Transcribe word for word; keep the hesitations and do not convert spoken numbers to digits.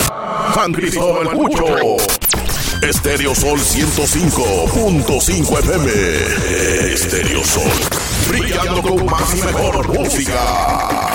San Cristóbal Mucho. Estéreo Sol ciento cinco punto cinco F M. Estéreo Sol, brillando con más y mejor música.